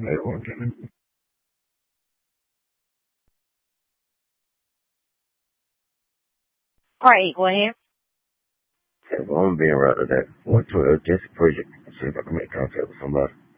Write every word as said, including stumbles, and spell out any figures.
Hey, one can All right, go ahead. If I'm being right of that one twelve just a project. See if I can make contact with somebody.